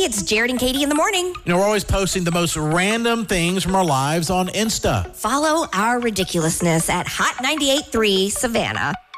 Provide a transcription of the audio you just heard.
Hey, it's Jared and Katie in the morning. You know, we're always posting the most random things from our lives on Insta. Follow our ridiculousness at Hot 98.3 Savannah.